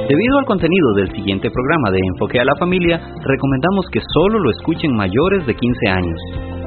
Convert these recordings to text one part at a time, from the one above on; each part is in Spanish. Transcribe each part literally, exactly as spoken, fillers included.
Debido al contenido del siguiente programa de Enfoque a la Familia, recomendamos que solo lo escuchen mayores de quince años.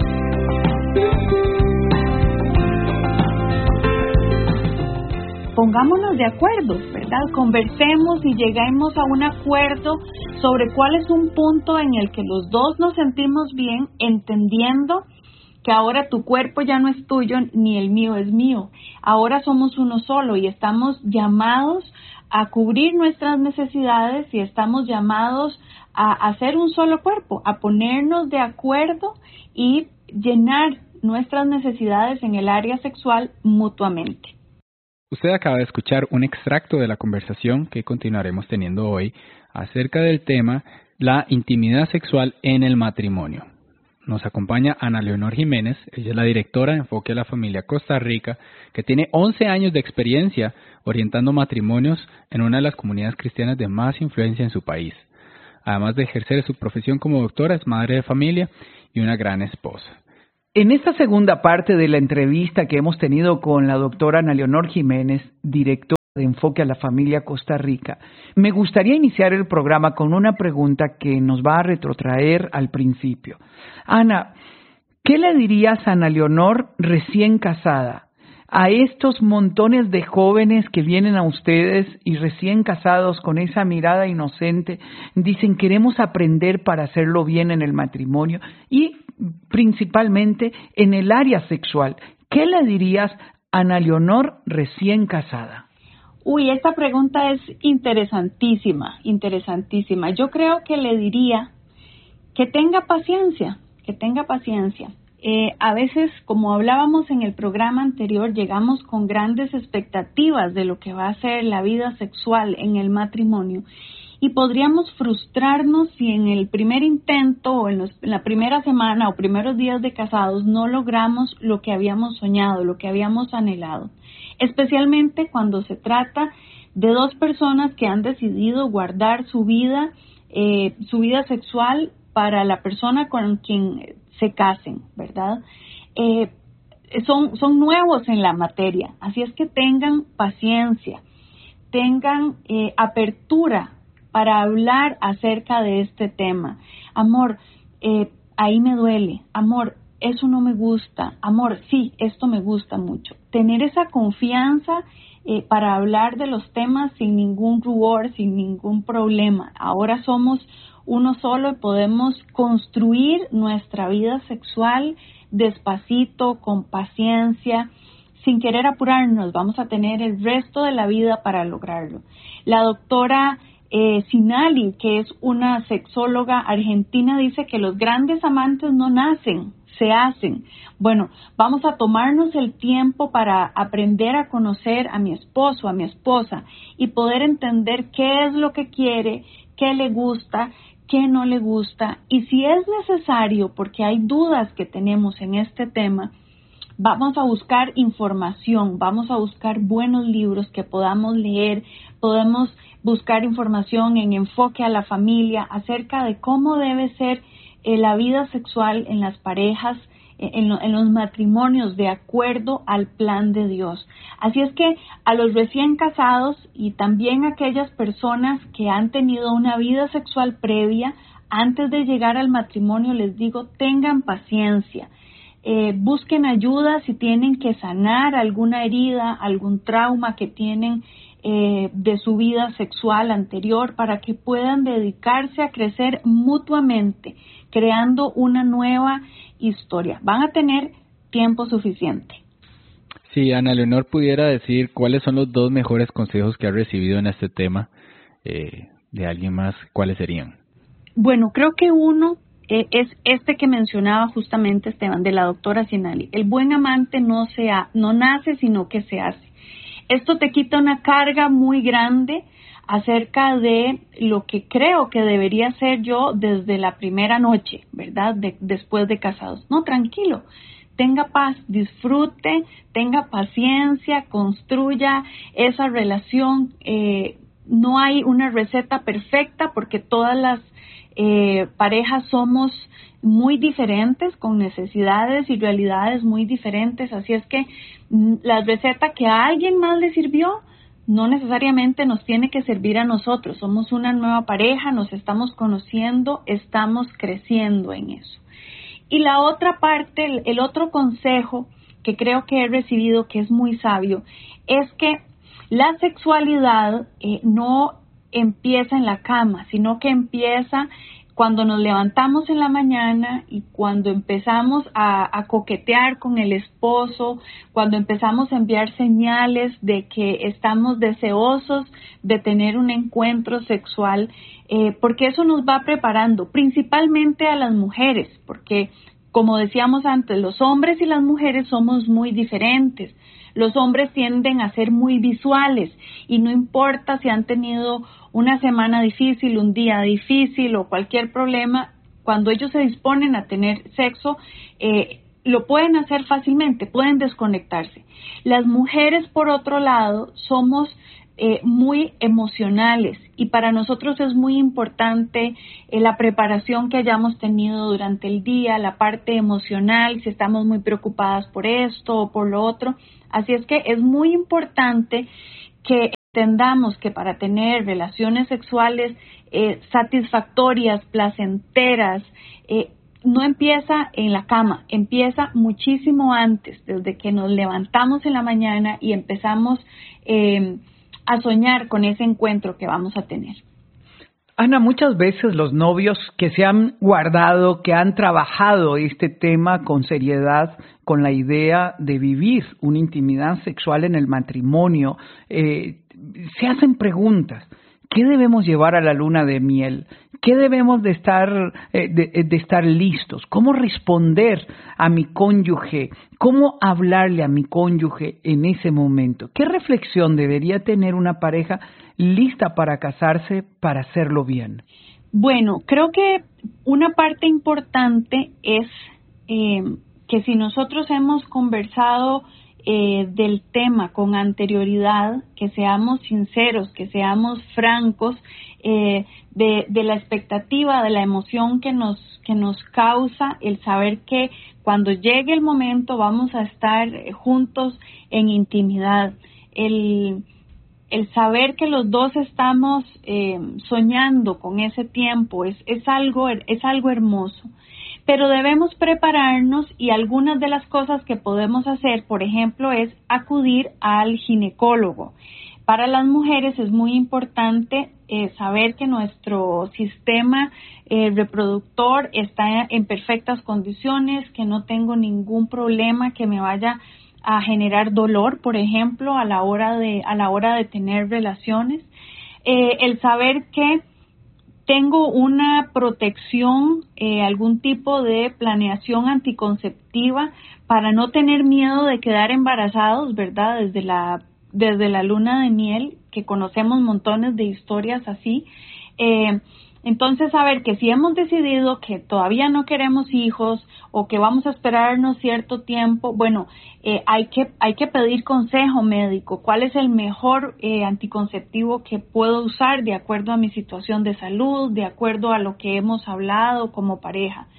Pongámonos de acuerdo, ¿verdad? Conversemos y lleguemos a un acuerdo sobre cuál es un punto en el que los dos nos sentimos bien, entendiendo que ahora tu cuerpo ya no es tuyo ni el mío es mío. Ahora somos uno solo y estamos llamados a cubrir nuestras necesidades y estamos llamados a hacer un solo cuerpo, a ponernos de acuerdo y llenar nuestras necesidades en el área sexual mutuamente. Usted acaba de escuchar un extracto de la conversación que continuaremos teniendo hoy acerca del tema la intimidad sexual en el matrimonio. Nos acompaña Ana Leonor Jiménez, ella es la directora de Enfoque a la Familia Costa Rica, que tiene once años de experiencia orientando matrimonios en una de las comunidades cristianas de más influencia en su país. Además de ejercer su profesión como doctora, es madre de familia y una gran esposa. En esta segunda parte de la entrevista que hemos tenido con la doctora Ana Leonor Jiménez, directora de Enfoque a la Familia Costa Rica, me gustaría iniciar el programa con una pregunta que nos va a retrotraer al principio. Ana, ¿qué le dirías a Ana Leonor recién casada? A estos montones de jóvenes que vienen a ustedes y recién casados con esa mirada inocente, dicen queremos aprender para hacerlo bien en el matrimonio y principalmente en el área sexual. ¿Qué le dirías a Ana Leonor recién casada? Uy, esta pregunta es interesantísima, interesantísima. Yo creo que le diría que tenga paciencia, que tenga paciencia. Eh, a veces, como hablábamos en el programa anterior, llegamos con grandes expectativas de lo que va a ser la vida sexual en el matrimonio y podríamos frustrarnos si en el primer intento o en, los, en la primera semana o primeros días de casados no logramos lo que habíamos soñado, lo que habíamos anhelado. Especialmente cuando se trata de dos personas que han decidido guardar su vida, eh, su vida sexual para la persona con quien se casen, ¿verdad? Eh, son, son nuevos en la materia, así es que tengan paciencia, tengan eh, apertura para hablar acerca de este tema. Amor, eh, ahí me duele, amor, eso no me gusta, amor, sí, esto me gusta mucho. Tener esa confianza eh, para hablar de los temas sin ningún rubor, sin ningún problema. Ahora somos uno solo y podemos construir nuestra vida sexual despacito, con paciencia, sin querer apurarnos. Vamos a tener el resto de la vida para lograrlo. La doctora Eh, Sinali, que es una sexóloga argentina, dice que los grandes amantes no nacen, se hacen. Bueno, vamos a tomarnos el tiempo para aprender a conocer a mi esposo, a mi esposa y poder entender qué es lo que quiere, qué le gusta, qué no le gusta y si es necesario, porque hay dudas que tenemos en este tema, vamos a buscar información, vamos a buscar buenos libros que podamos leer, podemos buscar información en Enfoque a la Familia acerca de cómo debe ser eh, la vida sexual en las parejas, eh, en, lo, en los matrimonios de acuerdo al plan de Dios. Así es que a los recién casados y también a aquellas personas que han tenido una vida sexual previa, antes de llegar al matrimonio les digo, tengan paciencia. Eh, busquen ayuda si tienen que sanar alguna herida, algún trauma que tienen eh, de su vida sexual anterior para que puedan dedicarse a crecer mutuamente, creando una nueva historia. Van a tener tiempo suficiente. Si Ana Leonor pudiera decir cuáles son los dos mejores consejos que ha recibido en este tema eh, de alguien más, ¿cuáles serían? Bueno, creo que uno Eh, es este que mencionaba justamente Esteban, de la doctora Sinali. El buen amante no, se ha, no nace, sino que se hace. Esto te quita una carga muy grande acerca de lo que creo que debería ser yo desde la primera noche, ¿verdad? De, después de casados. No, tranquilo. Tenga paz, disfrute, tenga paciencia, construya esa relación. Eh, no hay una receta perfecta porque todas las Eh, parejas somos muy diferentes, con necesidades y realidades muy diferentes, así es que mm, la receta que a alguien más le sirvió no necesariamente nos tiene que servir a nosotros. Somos una nueva pareja, nos estamos conociendo, estamos creciendo en eso. Y la otra parte, el, el otro consejo que creo que he recibido, que es muy sabio, es que la sexualidad eh, no empieza en la cama, sino que empieza cuando nos levantamos en la mañana y cuando empezamos a, a coquetear con el esposo, cuando empezamos a enviar señales de que estamos deseosos de tener un encuentro sexual, eh, porque eso nos va preparando, principalmente a las mujeres, porque como decíamos antes, los hombres y las mujeres somos muy diferentes. Los hombres tienden a ser muy visuales y no importa si han tenido una semana difícil, un día difícil o cualquier problema, cuando ellos se disponen a tener sexo, eh, lo pueden hacer fácilmente, pueden desconectarse. Las mujeres, por otro lado, somos eh, muy emocionales y para nosotros es muy importante eh, la preparación que hayamos tenido durante el día, la parte emocional, si estamos muy preocupadas por esto o por lo otro. Así es que es muy importante que entendamos que para tener relaciones sexuales eh, satisfactorias, placenteras, eh, no empieza en la cama, empieza muchísimo antes, desde que nos levantamos en la mañana y empezamos eh, a soñar con ese encuentro que vamos a tener. Ana, muchas veces los novios que se han guardado, que han trabajado este tema con seriedad, con la idea de vivir una intimidad sexual en el matrimonio, eh, se hacen preguntas. ¿Qué debemos llevar a la luna de miel? ¿Qué debemos de estar, eh, de, de estar listos? ¿Cómo responder a mi cónyuge? ¿Cómo hablarle a mi cónyuge en ese momento? ¿Qué reflexión debería tener una pareja lista para casarse, para hacerlo bien? Bueno, creo que una parte importante es eh, que si nosotros hemos conversado eh, del tema con anterioridad, que seamos sinceros, que seamos francos eh, de, de la expectativa, de la emoción que nos, que nos causa el saber que cuando llegue el momento vamos a estar juntos en intimidad. El El saber que los dos estamos eh, soñando con ese tiempo es, es, algo, es algo hermoso, pero debemos prepararnos y algunas de las cosas que podemos hacer, por ejemplo, es acudir al ginecólogo. Para las mujeres es muy importante eh, saber que nuestro sistema eh, reproductor está en perfectas condiciones, que no tengo ningún problema que me vaya a generar dolor, por ejemplo, a la hora de a la hora de tener relaciones, eh, el saber que tengo una protección, eh, algún tipo de planeación anticonceptiva para no tener miedo de quedar embarazados, ¿verdad? Desde la desde la luna de miel, que conocemos montones de historias así. Eh, Entonces, saber que si hemos decidido que todavía no queremos hijos o que vamos a esperarnos cierto tiempo, bueno, eh, hay que hay que pedir consejo médico. ¿Cuál es el mejor eh, anticonceptivo que puedo usar de acuerdo a mi situación de salud, de acuerdo a lo que hemos hablado como pareja?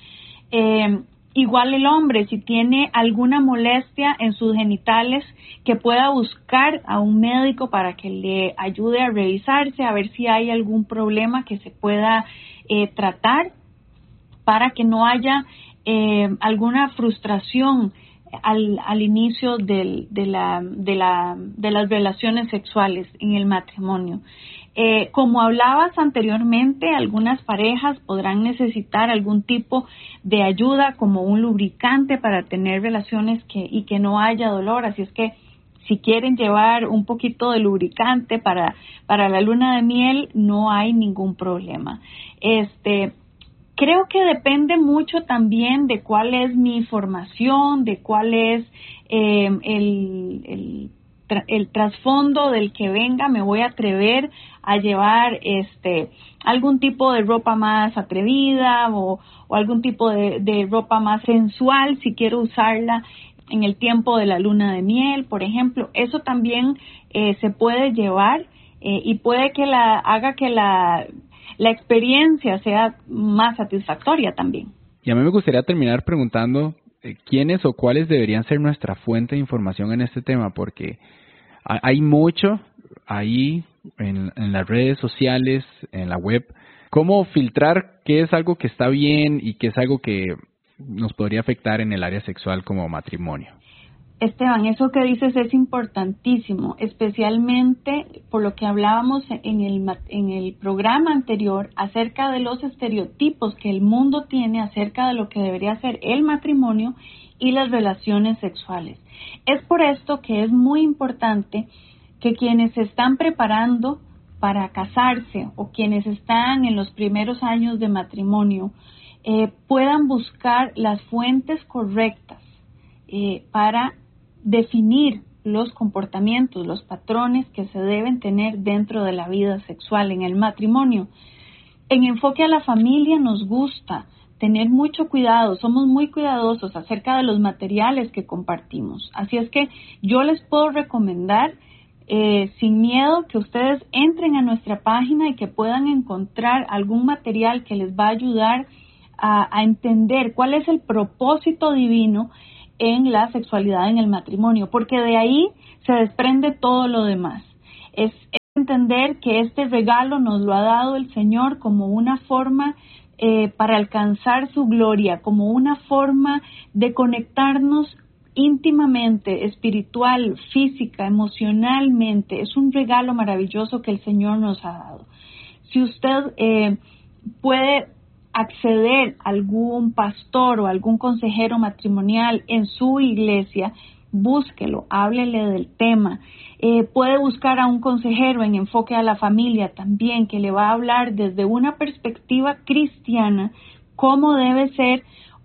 Eh, Igual el hombre, si tiene alguna molestia en sus genitales, que pueda buscar a un médico para que le ayude a revisarse, a ver si hay algún problema que se pueda eh, tratar, para que no haya eh, alguna frustración al, al inicio del, de, la, de, la, de las relaciones sexuales en el matrimonio. Eh, como hablabas anteriormente, algunas parejas podrán necesitar algún tipo de ayuda como un lubricante para tener relaciones que, y que no haya dolor. Así es que si quieren llevar un poquito de lubricante para, para la luna de miel, no hay ningún problema. Este, creo que depende mucho también de cuál es mi formación, de cuál es eh, el... el el trasfondo del que venga. Me voy a atrever a llevar este algún tipo de ropa más atrevida o, o algún tipo de, de ropa más sensual si quiero usarla en el tiempo de la luna de miel, por ejemplo. Eso también eh, se puede llevar eh, y puede que la haga que la, la experiencia sea más satisfactoria también. Y a mí me gustaría terminar preguntando eh, quiénes o cuáles deberían ser nuestra fuente de información en este tema, porque hay mucho, ahí en, en las redes sociales, en la web, cómo filtrar qué es algo que está bien y qué es algo que nos podría afectar en el área sexual como matrimonio. Esteban, eso que dices es importantísimo, especialmente por lo que hablábamos en el, en el programa anterior acerca de los estereotipos que el mundo tiene acerca de lo que debería ser el matrimonio y las relaciones sexuales. Es por esto que es muy importante que quienes se están preparando para casarse o quienes están en los primeros años de matrimonio eh, puedan buscar las fuentes correctas eh, para definir los comportamientos, los patrones que se deben tener dentro de la vida sexual en el matrimonio. En Enfoque a la Familia nos gusta tener mucho cuidado, somos muy cuidadosos acerca de los materiales que compartimos. Así es que yo les puedo recomendar eh, sin miedo que ustedes entren a nuestra página y que puedan encontrar algún material que les va a ayudar a, a entender cuál es el propósito divino en la sexualidad en el matrimonio, porque de ahí se desprende todo lo demás. Es, es entender que este regalo nos lo ha dado el Señor como una forma eh, para alcanzar su gloria, como una forma de conectarnos íntimamente, espiritual, física, emocionalmente. Es un regalo maravilloso que el Señor nos ha dado. Si usted eh, puede acceder a algún pastor o algún consejero matrimonial en su iglesia, búsquelo, háblele del tema. Eh, puede buscar a un consejero en Enfoque a la Familia también, que le va a hablar desde una perspectiva cristiana cómo debe ser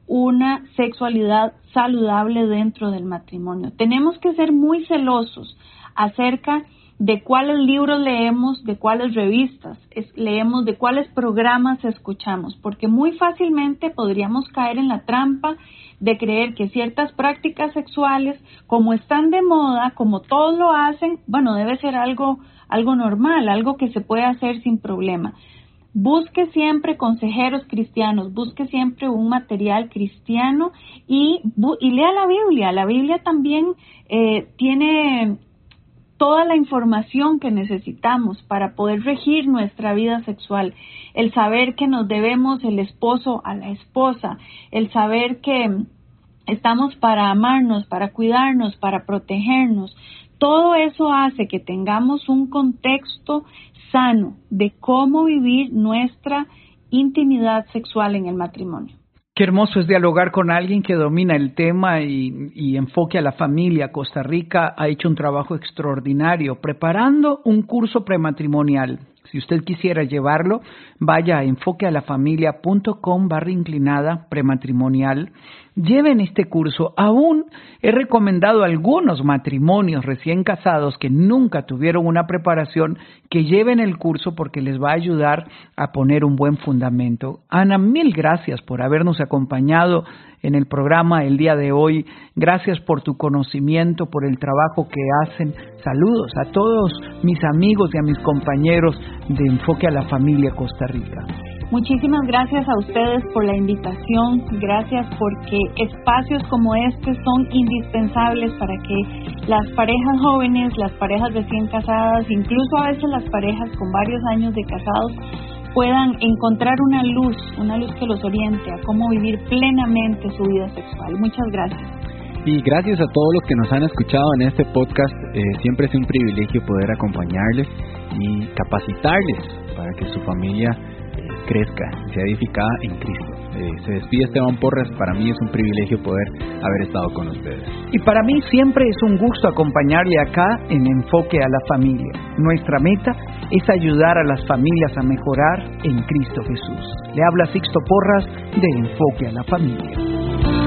una sexualidad saludable dentro del matrimonio. Tenemos que ser muy celosos acerca de cuáles libros leemos, de cuáles revistas es, leemos, de cuáles programas escuchamos, porque muy fácilmente podríamos caer en la trampa de creer que ciertas prácticas sexuales, como están de moda, como todos lo hacen, bueno, debe ser algo, algo normal, algo que se puede hacer sin problema. Busque siempre consejeros cristianos, busque siempre un material cristiano y, y lea la Biblia. La Biblia también eh, tiene toda la información que necesitamos para poder regir nuestra vida sexual, el saber que nos debemos el esposo a la esposa, el saber que estamos para amarnos, para cuidarnos, para protegernos. Todo eso hace que tengamos un contexto sano de cómo vivir nuestra intimidad sexual en el matrimonio. Qué hermoso es dialogar con alguien que domina el tema y, y Enfoque a la Familia. Costa Rica ha hecho un trabajo extraordinario preparando un curso prematrimonial. Si usted quisiera llevarlo, vaya a enfoquealafamilia.com barra inclinada prematrimonial. Lleven este curso. Aún he recomendado a algunos matrimonios recién casados que nunca tuvieron una preparación que lleven el curso porque les va a ayudar a poner un buen fundamento. Ana, mil gracias por habernos acompañado en el programa el día de hoy. Gracias por tu conocimiento, por el trabajo que hacen. Saludos a todos mis amigos y a mis compañeros de Enfoque a la Familia Costa Rica. Muchísimas gracias a ustedes por la invitación, gracias porque espacios como este son indispensables para que las parejas jóvenes, las parejas recién casadas, incluso a veces las parejas con varios años de casados, puedan encontrar una luz, una luz que los oriente a cómo vivir plenamente su vida sexual. Muchas gracias. Y gracias a todos los que nos han escuchado en este podcast. Eh, siempre es un privilegio poder acompañarles y capacitarles para que su familia crezca, sea edificada en Cristo. Eh, se despide Esteban Porras. Para mí es un privilegio poder haber estado con ustedes. Y para mí siempre es un gusto acompañarle acá en Enfoque a la Familia. Nuestra meta es ayudar a las familias a mejorar en Cristo Jesús. Le habla Sixto Porras de Enfoque a la Familia.